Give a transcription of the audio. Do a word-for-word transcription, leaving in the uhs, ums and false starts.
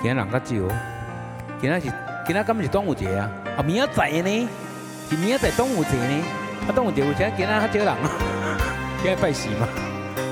今仔人较少，今仔是今仔根本是端午节啊！啊，明仔载呢？是明仔载端午节呢？啊，端午节有请今仔较少人，今仔拜四嘛。